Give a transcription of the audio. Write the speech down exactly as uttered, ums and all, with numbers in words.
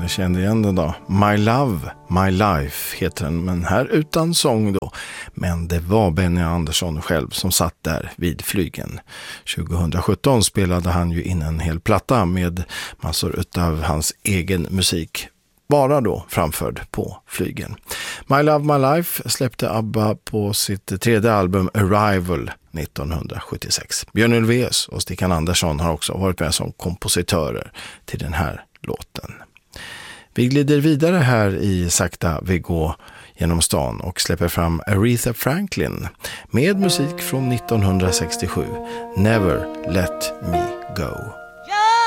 ni kände igen den då. My Love, My Life heter den, men här utan sång då. Men det var Benny Andersson själv som satt där vid flygen. tjugohundrasjutton spelade han ju in en hel platta med massor utav hans egen musik, bara då framförd på flygen. My Love, My Life släppte ABBA på sitt tredje album Arrival nittonhundrasjuttiosex. Björn Ulvaeus och Stickan Andersson har också varit med som kompositörer till den här låten. Vi glider vidare här i Sakta vi går genom stan och släpper fram Aretha Franklin med musik från nittonhundrasextiosju, Never Let Me Go.